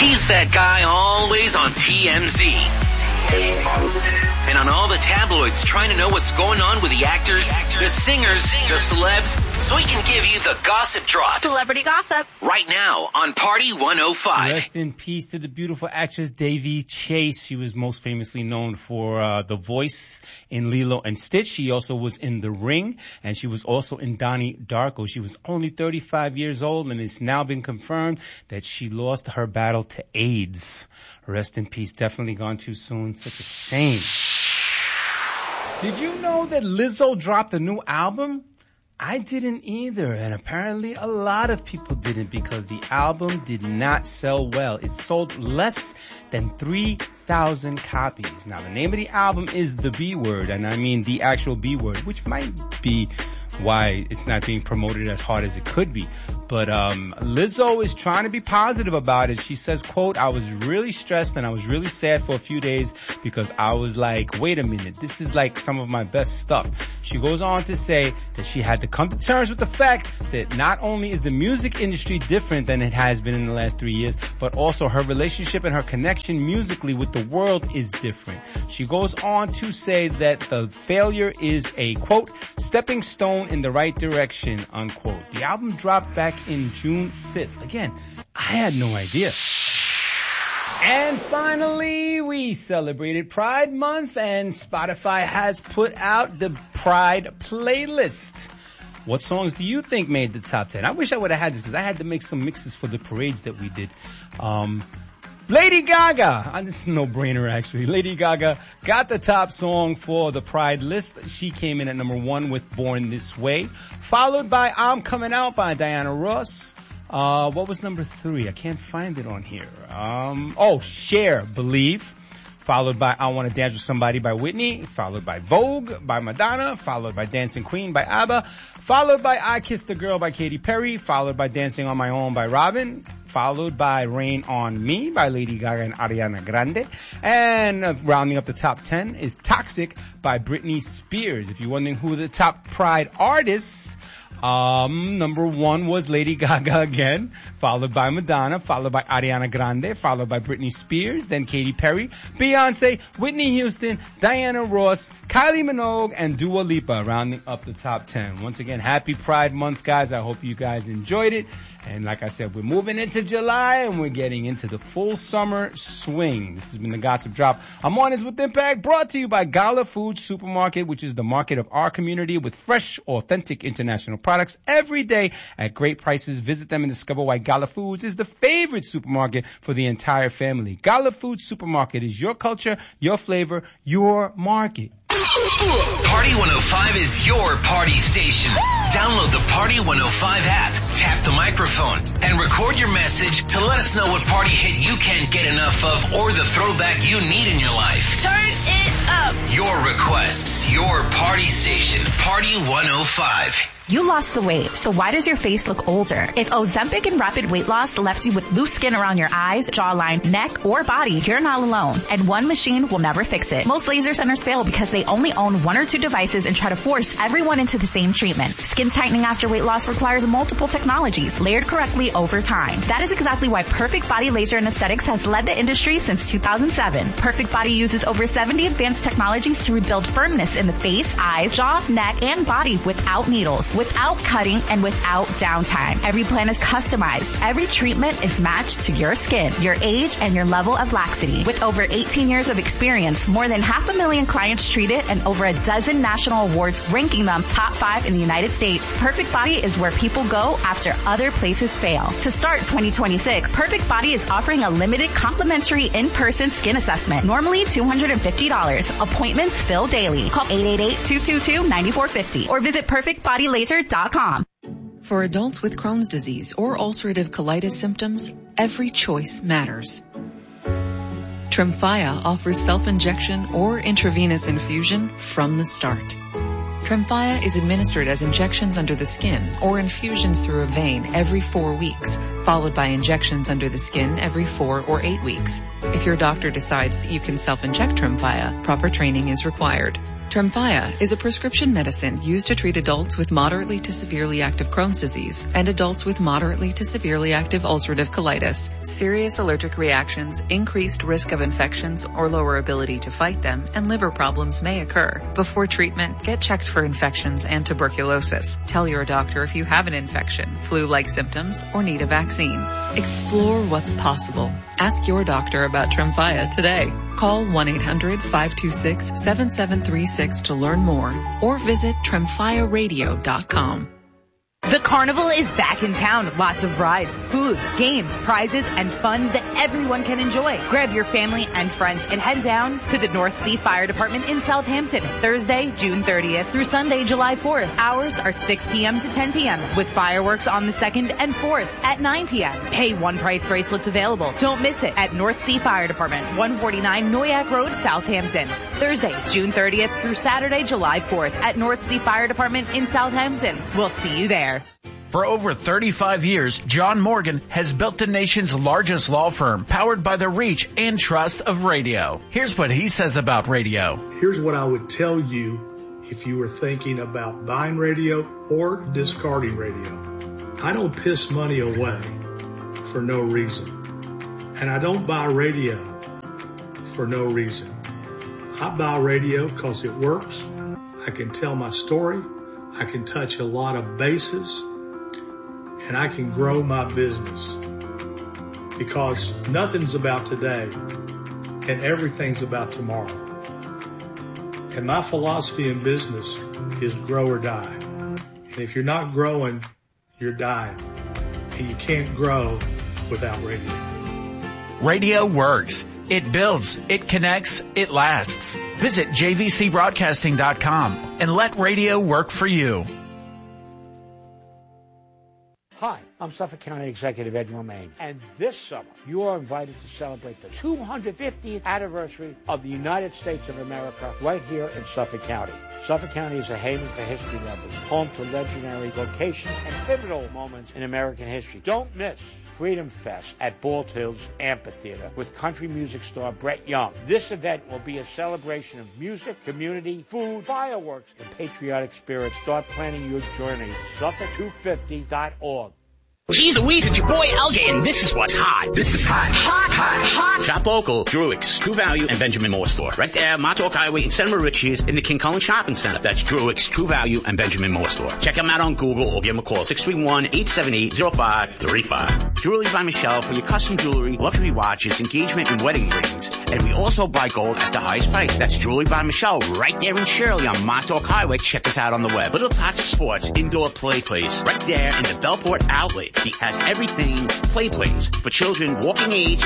He's that guy always on TMZ. And on all the tabloids trying to know what's going on with the actors, the singers, the celebs, so he can give you the gossip drop. Celebrity gossip. Right now on Party 105. Rest in peace to the beautiful actress Davy Chase. She was most famously known for the voice in Lilo and Stitch. She also was in The Ring, and she was also in Donnie Darko. She was only 35 years old, and it's now been confirmed that she lost her battle to AIDS. Rest in peace. Definitely gone too soon. Such a shame. Did you know that Lizzo dropped a new album? I didn't either, and apparently a lot of people didn't because the album did not sell well. It sold less than 3,000 copies. Now, the name of the album is The B Word, and I mean the actual B Word, which might be why it's not being promoted as hard as it could be. But Lizzo is trying to be positive about it. She says, quote, I was really stressed and I was really sad for a few days because I was like, wait a minute, this is like some of my best stuff. She goes on to say that she had to come to terms with the fact that not only is the music industry different than it has been in the last 3 years, but also her relationship and her connection musically with the world is different. She goes on to say that the failure is a, quote, stepping stone in the right direction, unquote. The album dropped back in June 5th. Again, I had no idea. And finally, we celebrated Pride Month, and Spotify has put out the Pride playlist. What songs do you think made the top 10? I wish I would have had this because I had to make some mixes for the parades that we did. Lady Gaga, it's a no-brainer actually. Lady Gaga got the top song for the Pride list. She came in at number 1 with Born This Way, followed by I'm Coming Out by Diana Ross. What was number 3? I can't find it on here. Cher, Believe. Followed by I Want to Dance with Somebody by Whitney, followed by Vogue by Madonna, followed by Dancing Queen by ABBA, followed by I Kissed a Girl by Katy Perry, followed by Dancing on My Own by Robyn, followed by Rain on Me by Lady Gaga and Ariana Grande, and rounding up the top 10 is Toxic by Britney Spears. If you're wondering who the top Pride artists, number 1 was Lady Gaga again, followed by Madonna, followed by Ariana Grande, followed by Britney Spears, then Katy Perry, Beyonce, Whitney Houston, Diana Ross, Kylie Minogue, and Dua Lipa, rounding up the top 10. Once again, happy Pride Month, guys. I hope you guys enjoyed it. And like I said, we're moving into July and we're getting into the full summer swing. This has been the Gossip Drop. I'm On Is With Impact, brought to you by Gala Foods Supermarket, which is the market of our community with fresh, authentic international products every day at great prices. Visit them and discover why Gala Foods is the favorite supermarket for the entire family. Gala Foods Supermarket is your culture, your flavor, your market. Party 105 is your party station. Download the Party 105 app, tap the microphone, and record your message to let us know what party hit you can't get enough of or the throwback you need in your life. Turn it up. Your requests, your party station, Party 105. You lost the weight, so why does your face look older? If Ozempic and rapid weight loss left you with loose skin around your eyes, jawline, neck, or body, you're not alone. And one machine will never fix it. Most laser centers fail because they only own 1 or 2 devices and try to force everyone into the same treatment. Skin tightening after weight loss requires multiple technologies, layered correctly over time. That is exactly why Perfect Body Laser and Aesthetics has led the industry since 2007. Perfect Body uses over 70 advanced technologies to rebuild firmness in the face, eyes, jaw, neck, and body without needles, without cutting, and without downtime. Every plan is customized. Every treatment is matched to your skin, your age, and your level of laxity. With over 18 years of experience, more than 500,000 clients treated, and over a dozen national awards ranking them top 5 in the United States, Perfect Body is where people go after other places fail. To start 2026, Perfect Body is offering a limited complimentary in-person skin assessment, normally $250. Appointments fill daily. Call 888-222-9450 or visit perfectbodylaser.com. For adults with Crohn's disease or ulcerative colitis symptoms, every choice matters. Tremfya offers self-injection or intravenous infusion from the start. Tremfya is administered as injections under the skin or infusions through a vein every 4 weeks, followed by injections under the skin every 4 or 8 weeks. If your doctor decides that you can self-inject Tremfya, proper training is required. Tremfya is a prescription medicine used to treat adults with moderately to severely active Crohn's disease and adults with moderately to severely active ulcerative colitis. Serious allergic reactions, increased risk of infections or lower ability to fight them, and liver problems may occur. Before treatment, get checked for infections and tuberculosis. Tell your doctor if you have an infection, flu-like symptoms, or need a vaccine. Explore what's possible. Ask your doctor about Tremfya today. Call 1-800-526-7736 to learn more or visit TremfyaRadio.com. The carnival is back in town. Lots of rides, food, games, prizes, and fun that everyone can enjoy. Grab your family and friends and head down to the North Sea Fire Department in Southampton, Thursday, June 30th through Sunday, July 4th. Hours are 6 p.m. to 10 p.m. with fireworks on the 2nd and 4th at 9 p.m. Pay one price bracelets available. Don't miss it at North Sea Fire Department, 149 Noyac Road, Southampton. Thursday, June 30th through Saturday, July 4th at North Sea Fire Department in Southampton. We'll see you there. For over 35 years, John Morgan has built the nation's largest law firm, powered by the reach and trust of radio. Here's what he says about radio. Here's what I would tell you if you were thinking about buying radio or discarding radio. I don't piss money away for no reason. And I don't buy radio for no reason. I buy radio because it works. I can tell my story. I can touch a lot of bases. And I can grow my business, because nothing's about today and everything's about tomorrow. And my philosophy in business is grow or die. And if you're not growing, you're dying. And you can't grow without radio. Radio works. It builds, it connects, it lasts. Visit jvcbroadcasting.com and let radio work for you. Hi, I'm Suffolk County Executive Ed Romaine, and this summer you are invited to celebrate the 250th anniversary of the United States of America right here in Suffolk County. Suffolk County is a haven for history lovers, home to legendary locations and pivotal moments in American history. Don't miss Freedom Fest at Bald Hills Amphitheater with country music star Brett Young. This event will be a celebration of music, community, food, fireworks, and patriotic spirit. Start planning your journey at Suffolk250.org. Geez Louise, it's your boy LJ, and this is what's hot. This is hot. Hot, hot, hot. Shop local, Druick's, True Value, and Benjamin Moore Store. Right there, Montauk Highway in St. Mauritius in the King Cullen Shopping Center. That's Druick's, True Value, and Benjamin Moore Store. Check them out on Google or give them a call, 631-878-0535. Jewelry by Michelle for your custom jewelry, luxury watches, engagement, and wedding rings. And we also buy gold at the highest price. That's Jewelry by Michelle right there in Shirley on Montauk Highway. Check us out on the web. Little Tots Sports Indoor Play Place right there in the Bellport Outlet. He has everything play place for children walking age